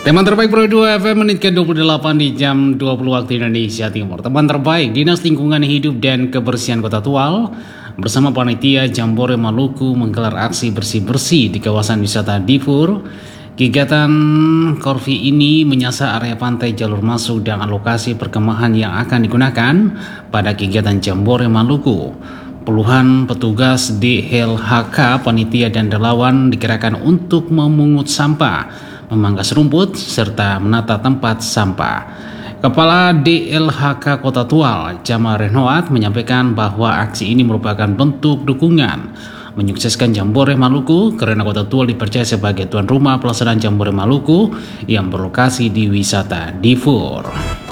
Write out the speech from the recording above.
Teman terbaik Pro 2 FM menit ke-28 di jam 20 waktu Indonesia Timur. Teman terbaik Dinas Lingkungan Hidup dan Kebersihan Kota Tual bersama panitia Jambore Maluku menggelar aksi bersih-bersih di kawasan wisata Difur. Kegiatan Korvi ini menyasar area pantai, jalur masuk dan alokasi perkemahan yang akan digunakan pada kegiatan Jambore Maluku. Puluhan petugas DLHK, panitia dan relawan dikerahkan untuk memungut sampah, memangkas rumput, serta menata tempat sampah. Kepala DLHK Kota Tual, Jamal Renoat, menyampaikan bahwa aksi ini merupakan bentuk dukungan menyukseskan Jambore Maluku karena Kota Tual dipercaya sebagai tuan rumah pelaksanaan Jambore Maluku yang berlokasi di wisata Difur.